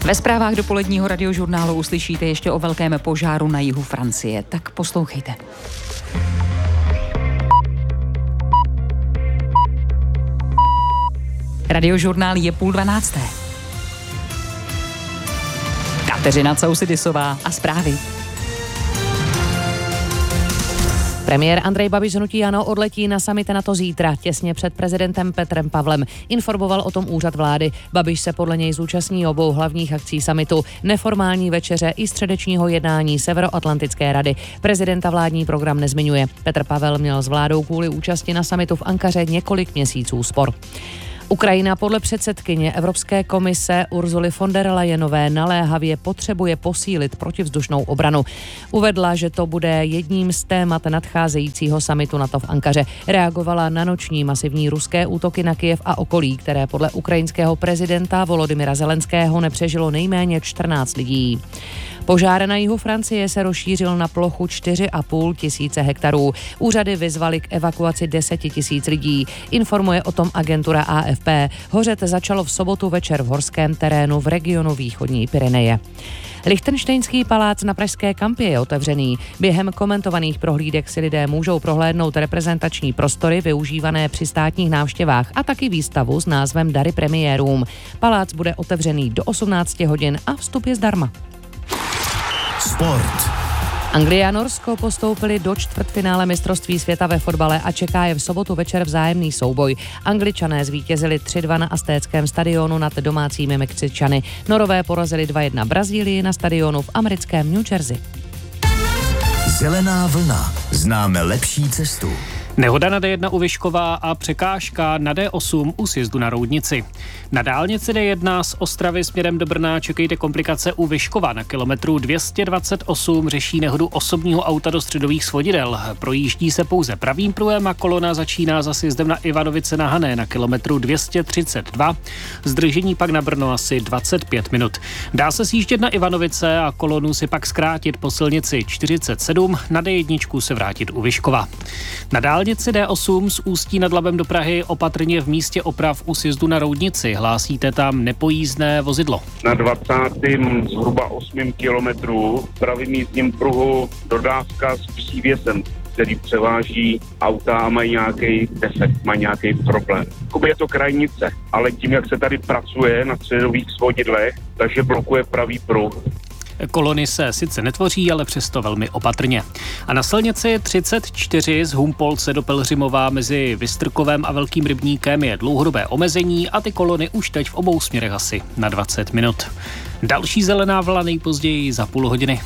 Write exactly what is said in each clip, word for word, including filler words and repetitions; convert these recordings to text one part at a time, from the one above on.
Ve zprávách dopoledního radiožurnálu uslyšíte ještě o velkém požáru na jihu Francie. Tak poslouchejte. Radiožurnál je půl dvanácté. Kateřina Causidisová a zprávy. Premiér Andrej Babiš z hnutí ANO odletí na summit NATO zítra, těsně před prezidentem Petrem Pavlem. Informoval o tom úřad vlády. Babiš se podle něj zúčastní obou hlavních akcí summitu, neformální večeře i středečního jednání Severoatlantické rady. Prezidenta vládní program nezmiňuje. Petr Pavel měl s vládou kvůli účasti na summitu v Ankaře několik měsíců spor. Ukrajina podle předsedkyně Evropské komise Ursuly von der Leyenové naléhavě potřebuje posílit protivzdušnou obranu. Uvedla, že to bude jedním z témat nadcházejícího summitu NATO v Ankaře. Reagovala na noční masivní ruské útoky na Kyjev a okolí, které podle ukrajinského prezidenta Volodymyra Zelenského nepřežilo nejméně čtrnáct lidí. Požár na jihu Francie se rozšířil na plochu čtyři a půl tisíce hektarů. Úřady vyzvaly k evakuaci deset tisíc lidí. Informuje o tom agentura A F P. Hořet začalo v sobotu večer v horském terénu v regionu východní Pyreneje. Lichtenštejnský palác na pražské Kampě je otevřený. Během komentovaných prohlídek si lidé můžou prohlédnout reprezentační prostory využívané při státních návštěvách a taky výstavu s názvem Dary premiérům. Palác bude otevřený do osmnácti hodin a vstup je zdarma. Sport. Anglie a Norsko postoupili do čtvrtfinále mistrovství světa ve fotbale a čeká je v sobotu večer vzájemný souboj. Angličané zvítězili tři dva na Aztéckém stadionu nad domácími Mexičany. Norové porazili dva jedna Brazílii na stadionu v americkém New Jersey. Zelená vlna. Známe lepší cestu. Nehoda na D jedna u Vyškova a překážka na D osm u sjezdu na Roudnici. Na dálnici D jedna z Ostravy směrem do Brna čekejte komplikace u Vyškova. Na kilometru dvě stě dvacet osm řeší nehodu osobního auta do středových svodidel. Projíždí se pouze pravým pruhem a kolona začíná za sjezdem na Ivanovice na Hané na kilometru dvě stě třicet dva. Zdržení pak na Brno asi dvacet pět minut. Dá se sjíždět na Ivanovice a kolonu si pak zkrátit po silnici čtyřicet sedm, na D jedna se vrátit u Vyškova. Na dálnici D osm z Ústí nad Labem do Prahy opatrně v místě oprav u sjezdu na Roudnici. Hlásíte tam nepojízdné vozidlo. Na dvacátém zhruba osmém kilometru v pravým jízdním pruhu dodávka s přívěsem, který převáží auta a mají nějaký defekt, mají nějaký problém. Je to krajnice, ale tím, jak se tady pracuje na středových svodidlech, takže blokuje pravý pruh. Kolony se sice netvoří, ale přesto velmi opatrně. A na silnici třicet čtyři z Humpolce do Pelhřimova mezi Vystrkovem a Velkým Rybníkem je dlouhodobé omezení a ty kolony už teď v obou směrech asi na dvacet minut. Další zelená vlna nejpozději za půl hodiny.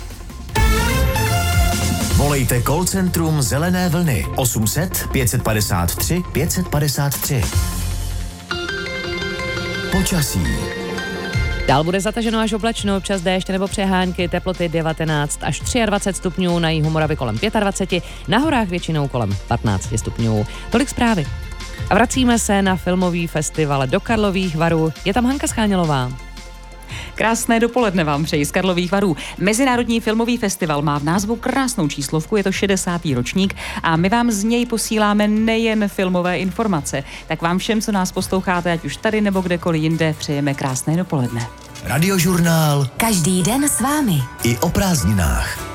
Volejte call centrum Zelené vlny osm set pět padesát tři pět padesát tři. Počasí. Dál bude zataženo až oblačno, občas déšť nebo přehánky, teploty devatenáct až dvacet tři stupňů, na jihu Moravy kolem dvacet pět, na horách většinou kolem patnáct stupňů. Tolik zprávy. A vracíme se na filmový festival do Karlových Varů. Je tam Hanka Schánělová. Krásné dopoledne vám přeji z Karlových Varů. Mezinárodní filmový festival má v názvu krásnou číslovku, je to šedesátý ročník a my vám z něj posíláme nejen filmové informace. Tak vám všem, co nás posloucháte, ať už tady nebo kdekoliv jinde, přejeme krásné dopoledne. Radiožurnál. Každý den s vámi. I o prázdninách.